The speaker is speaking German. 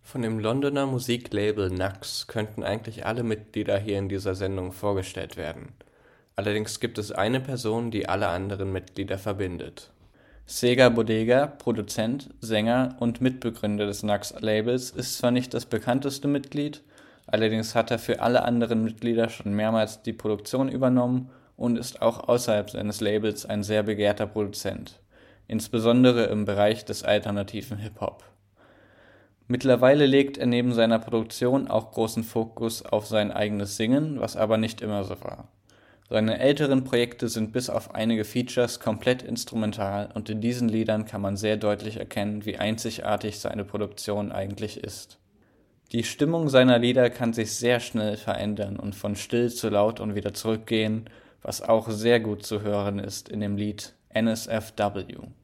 Von dem Londoner Musiklabel Nax könnten eigentlich alle Mitglieder hier in dieser Sendung vorgestellt werden. Allerdings gibt es eine Person, die alle anderen Mitglieder verbindet. Sega Bodega, Produzent, Sänger und Mitbegründer des Nax-Labels, ist zwar nicht das bekannteste Mitglied, allerdings hat er für alle anderen Mitglieder schon mehrmals die Produktion übernommen und ist auch außerhalb seines Labels ein sehr begehrter Produzent, insbesondere im Bereich des alternativen Hip-Hop. Mittlerweile legt er neben seiner Produktion auch großen Fokus auf sein eigenes Singen, was aber nicht immer so war. Seine älteren Projekte sind bis auf einige Features komplett instrumental und in diesen Liedern kann man sehr deutlich erkennen, wie einzigartig seine Produktion eigentlich ist. Die Stimmung seiner Lieder kann sich sehr schnell verändern und von still zu laut und wieder zurückgehen, was auch sehr gut zu hören ist in dem Lied NSFW.